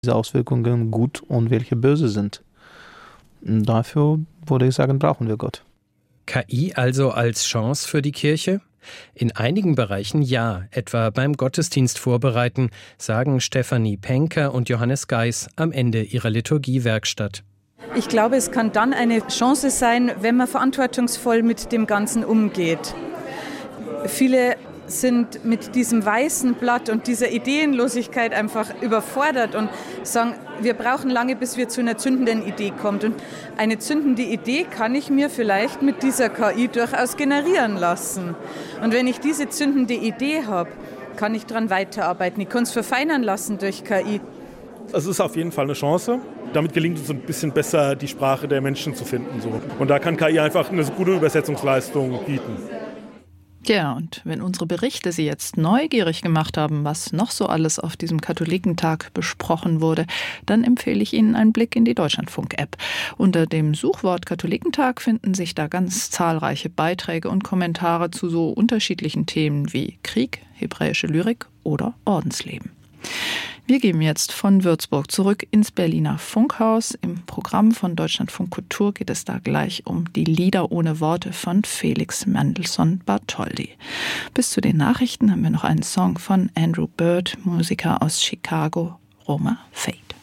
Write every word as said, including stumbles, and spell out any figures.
diese Auswirkungen gut und welche böse sind. Und dafür würde ich sagen, brauchen wir Gott. K I also als Chance für die Kirche? In einigen Bereichen ja, etwa beim Gottesdienst vorbereiten, sagen Stefanie Penker und Johannes Geis am Ende ihrer Liturgiewerkstatt. Ich glaube, es kann dann eine Chance sein, wenn man verantwortungsvoll mit dem Ganzen umgeht. Viele sind mit diesem weißen Blatt und dieser Ideenlosigkeit einfach überfordert und sagen, wir brauchen lange, bis wir zu einer zündenden Idee kommen. Und eine zündende Idee kann ich mir vielleicht mit dieser K I durchaus generieren lassen. Und wenn ich diese zündende Idee habe, kann ich daran weiterarbeiten. Ich kann es verfeinern lassen durch K I. Es ist auf jeden Fall eine Chance. Damit gelingt es ein bisschen besser, die Sprache der Menschen zu finden. So. Und da kann K I einfach eine gute Übersetzungsleistung bieten. Ja, und wenn unsere Berichte Sie jetzt neugierig gemacht haben, was noch so alles auf diesem Katholikentag besprochen wurde, dann empfehle ich Ihnen einen Blick in die Deutschlandfunk-App. Unter dem Suchwort Katholikentag finden sich da ganz zahlreiche Beiträge und Kommentare zu so unterschiedlichen Themen wie Krieg, hebräische Lyrik oder Ordensleben. Wir gehen jetzt von Würzburg zurück ins Berliner Funkhaus. Im Programm von Deutschlandfunk Kultur geht es da gleich um die Lieder ohne Worte von Felix Mendelssohn Bartholdy. Bis zu den Nachrichten haben wir noch einen Song von Andrew Bird, Musiker aus Chicago, Roma Fate.